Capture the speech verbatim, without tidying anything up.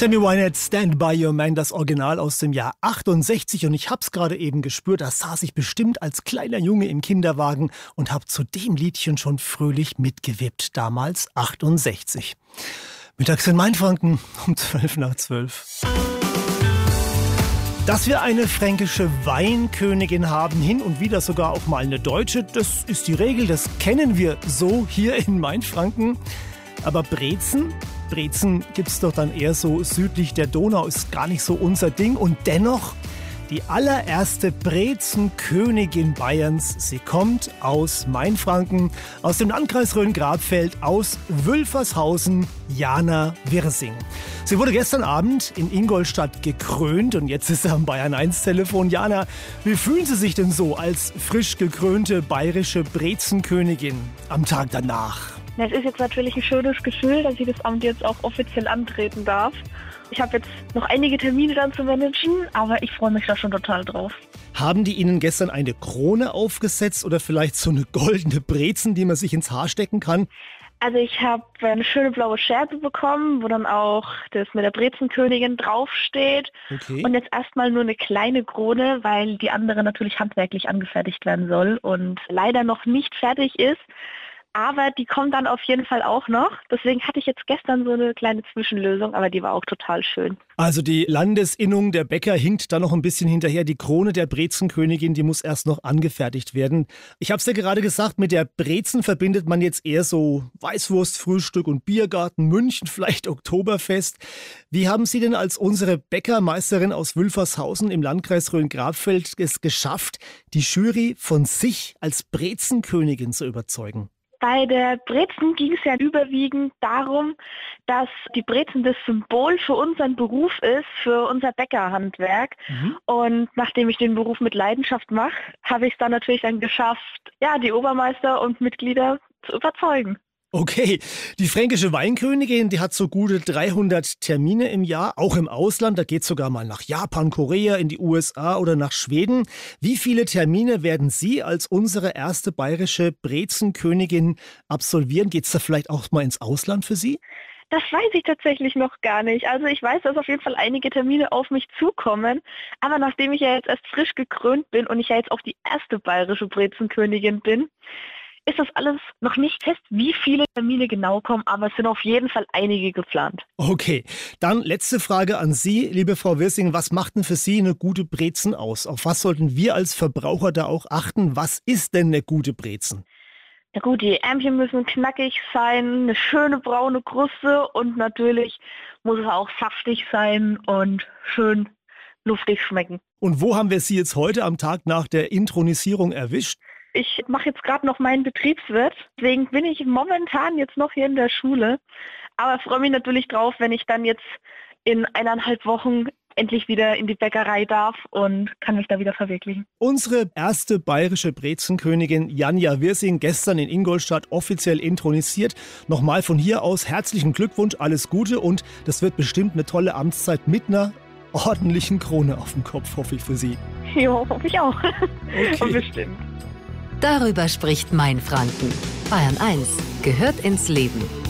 Tammy Wynette, Stand By Your Man, das Original aus dem Jahr achtundsechzig. Und ich hab's gerade eben gespürt, da saß ich bestimmt als kleiner Junge im Kinderwagen und hab zu dem Liedchen schon fröhlich mitgewippt, damals achtundsechzig. Mittags in Mainfranken um zwölf nach zwölf. Dass wir eine fränkische Weinkönigin haben, hin und wieder sogar auch mal eine deutsche, das ist die Regel, das kennen wir so hier in Mainfranken. Aber Brezen? Brezen gibt's doch dann eher so südlich der Donau, ist gar nicht so unser Ding. Und dennoch, die allererste Brezenkönigin Bayerns, sie kommt aus Mainfranken, aus dem Landkreis Rhön-Grabfeld, aus Wülfershausen, Jana Wirsing. Sie wurde gestern Abend in Ingolstadt gekrönt und jetzt ist sie am Bayern eins Telefon. Jana, wie fühlen Sie sich denn so als frisch gekrönte bayerische Brezenkönigin am Tag danach? Es ist jetzt natürlich ein schönes Gefühl, dass ich das Amt jetzt auch offiziell antreten darf. Ich habe jetzt noch einige Termine dann zu managen, aber ich freue mich da schon total drauf. Haben die Ihnen gestern eine Krone aufgesetzt oder vielleicht so eine goldene Brezen, die man sich ins Haar stecken kann? Also ich habe eine schöne blaue Schärpe bekommen, wo dann auch das mit der Brezenkönigin draufsteht. Okay. Und jetzt erstmal nur eine kleine Krone, weil die andere natürlich handwerklich angefertigt werden soll und leider noch nicht fertig ist. Aber die kommt dann auf jeden Fall auch noch. Deswegen hatte ich jetzt gestern so eine kleine Zwischenlösung, aber die war auch total schön. Also die Landesinnung der Bäcker hinkt da noch ein bisschen hinterher. Die Krone der Brezenkönigin, die muss erst noch angefertigt werden. Ich habe es ja gerade gesagt, mit der Brezen verbindet man jetzt eher so Weißwurstfrühstück und Biergarten, München, vielleicht Oktoberfest. Wie haben Sie denn als unsere Bäckermeisterin aus Wülfershausen im Landkreis Rhön-Grabfeld es geschafft, die Jury von sich als Brezenkönigin zu überzeugen? Bei der Brezen ging es ja überwiegend darum, dass die Brezen das Symbol für unseren Beruf ist, für unser Bäckerhandwerk. Mhm. Und nachdem ich den Beruf mit Leidenschaft mache, habe ich es dann natürlich dann geschafft, ja, die Obermeister und Mitglieder zu überzeugen. Okay, die fränkische Weinkönigin, die hat so gute dreihundert Termine im Jahr, auch im Ausland. Da geht sogar mal nach Japan, Korea, in die U S A oder nach Schweden. Wie viele Termine werden Sie als unsere erste bayerische Brezenkönigin absolvieren? Geht's da vielleicht auch mal ins Ausland für Sie? Das weiß ich tatsächlich noch gar nicht. Also ich weiß, dass auf jeden Fall einige Termine auf mich zukommen. Aber nachdem ich ja jetzt erst frisch gekrönt bin und ich ja jetzt auch die erste bayerische Brezenkönigin bin, ist das alles noch nicht fest, wie viele Termine genau kommen, aber es sind auf jeden Fall einige geplant. Okay, dann letzte Frage an Sie, liebe Frau Wirsing. Was macht denn für Sie eine gute Brezen aus? Auf was sollten wir als Verbraucher da auch achten? Was ist denn eine gute Brezen? Ja gut, die Ärmchen müssen knackig sein, eine schöne braune Kruste und natürlich muss es auch saftig sein und schön luftig schmecken. Und wo haben wir Sie jetzt heute am Tag nach der Inthronisierung erwischt? Ich mache jetzt gerade noch meinen Betriebswirt, deswegen bin ich momentan jetzt noch hier in der Schule, aber freue mich natürlich drauf, wenn ich dann jetzt in eineinhalb Wochen endlich wieder in die Bäckerei darf und kann mich da wieder verwirklichen. Unsere erste bayerische Brezenkönigin Jana Wirsing, gestern in Ingolstadt offiziell intronisiert. Nochmal von hier aus herzlichen Glückwunsch, alles Gute und das wird bestimmt eine tolle Amtszeit mit einer ordentlichen Krone auf dem Kopf, hoffe ich für Sie. Ja, hoffe ich auch. Okay. Bestimmt. Darüber spricht Mainfranken. Bayern eins gehört ins Leben.